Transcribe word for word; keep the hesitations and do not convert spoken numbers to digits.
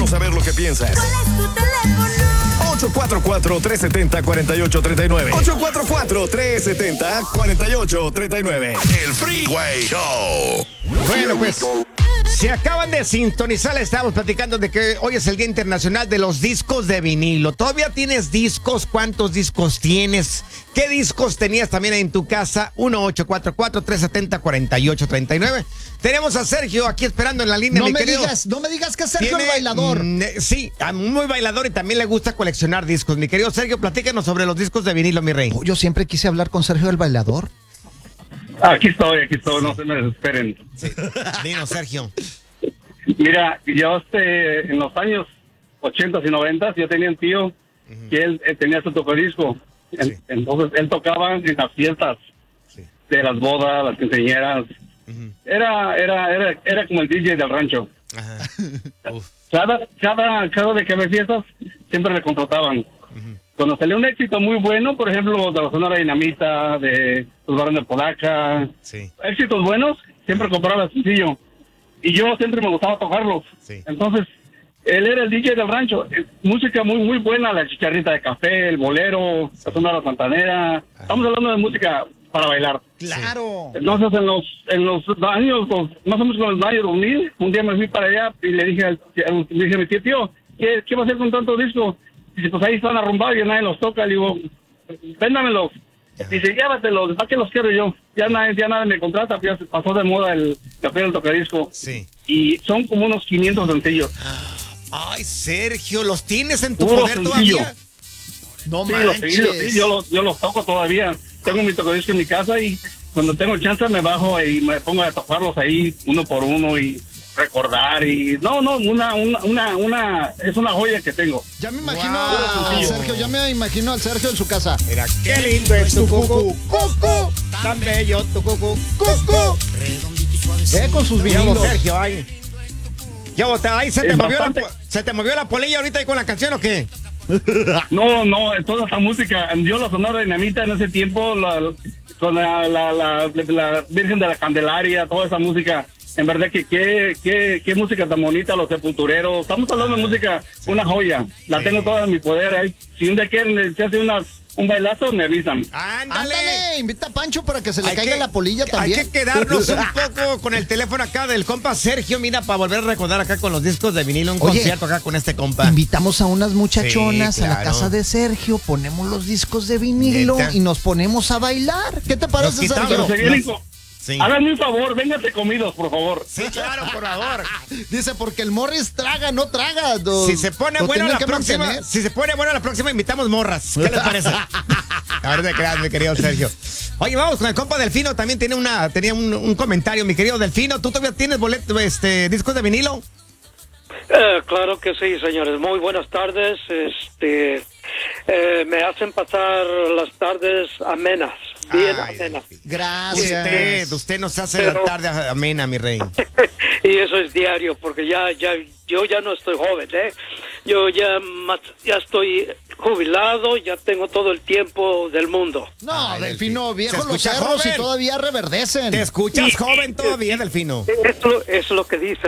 Queremos saber lo que piensas. ¿Cuál es tu teléfono? ocho cuatro cuatro, tres siete cero, cuatro ocho tres nueve. ocho cuatro cuatro, tres siete cero, cuatro ocho tres nueve. El Freeway Show. Bueno, pues, se acaban de sintonizar, le estamos platicando de que hoy es el Día Internacional de los Discos de Vinilo. ¿Todavía tienes discos? ¿Cuántos discos tienes? ¿Qué discos tenías también en tu casa? uno ocho cuatro cuatro, tres siete cero, cuatro ocho tres nueve. Tenemos a Sergio aquí esperando en la línea. No mi me querido. digas, no me digas que es Sergio Tiene, el bailador. mm, sí, muy bailador y también le gusta coleccionar discos. Mi querido Sergio, platícanos sobre los discos de vinilo, mi rey. Oh, yo siempre quise hablar con Sergio el bailador. Aquí estoy, aquí estoy, no se me desesperen. Sí. Dinos, Sergio. Mira, yo este, en los años ochentas y noventas, yo tenía un tío uh-huh. que él, él tenía su tocadisco. Sí. Entonces él tocaba en las fiestas sí. de las bodas, las quinceañeras. Uh-huh. Era, era, era, era como el D J del rancho. Ajá. cada, cada, cada de que había fiestas, siempre le contrataban. Uh-huh. Cuando salió un éxito muy bueno, por ejemplo, de la Sonora Dinamita, de los Barones de Polaca, sí. éxitos buenos, siempre compraba el sencillo. Y yo siempre me gustaba tocarlos. Sí. Entonces, él era el D J del rancho. Música muy, muy buena, la chicharrita de café, el bolero, sí. la Sonora Santanera. Ajá. Estamos hablando de música para bailar. ¡Claro! Entonces, en los en los años, los, más o menos en los años dos mil, un día me fui para allá y le dije, al, le dije a mi tío, tío, ¿qué, ¿qué va a hacer con tantos discos? Dice, pues ahí están arrumbados y nadie los toca. Le digo, véndamelos. Dice, llévatelos, ¿para qué los quiero yo? Ya nadie, ya nadie me contrata, ya se pasó de moda el café del tocadisco. Sí. Y son como unos quinientos sencillos. Ay, Sergio, ¿los tienes en tu Puro poder sencillo. todavía? No sí, manches. Los, sí, yo, los, yo los toco todavía. Tengo mi tocadisco en mi casa y cuando tengo chance me bajo y me pongo a tocarlos ahí uno por uno y recordar y no, no, una, una, una, una es una joya que tengo. Ya me imagino Wow. a Sergio, ya me imagino al Sergio en su casa. Mira, qué lindo es tu cucú, cucú, tan bello tu cucú, cucú. Eh, con sus Ya vinilos. vos, Sergio, ahí. Ya vos, ahí se te, Es movió la, bastante. po- se te movió la polilla ahorita ahí con la canción, ¿o qué? No, no, toda esa música, yo la Sonora Dinamita en ese tiempo, la, con la, la, la, la Virgen de la Candelaria, toda esa música, en verdad que qué, qué, qué música tan bonita, Los Sepultureros, estamos hablando de música, una joya, la Sí. tengo toda en mi poder, ahí. Si un día quieren se hace una, un bailazo, me avisan. ¡Ándale! Ándale, invita a Pancho para que se le Hay caiga que- la polilla también. Hay que quedarnos un poco con el teléfono acá del compa Sergio, mira, para volver a recordar acá con los discos de vinilo, un Oye, concierto acá con este compa. Invitamos a unas muchachonas Sí, a la claro. casa de Sergio, ponemos los discos de vinilo Neta. y nos ponemos a bailar. ¿Qué te parece, quitamos. Pero Sergio? se vienen con- Sí. Háganme un favor, vénganse comidos, por favor. Sí, claro, por favor. Dice, porque el Morris traga, no traga. Lo- Si se pone lo bueno tienen la que próxima, mantener. si se pone bueno la próxima, invitamos morras. ¿Qué les parece? A ver, de creas, mi querido Sergio. Oye, vamos con el compa Delfino, también tiene una, tenía un, un comentario, mi querido Delfino. ¿Tú todavía tienes boleto, este, discos de vinilo? Eh, claro que sí, señores. Muy buenas tardes. Este, eh, me hacen pasar las tardes amenas, bien Ay, amenas. Gracias. Usted, usted nos hace Pero- la tarde amena, mi rey. Y eso es diario, porque ya, ya, yo ya no estoy joven, ¿eh? Yo ya, más- ya estoy jubilado, ya tengo todo el tiempo del mundo. No, Ay, Delfino, Delfín. viejo, Se los escucha cerros y joven. todavía reverdecen. ¿Te escuchas Y- joven todavía, Delfino? Eso es lo que dice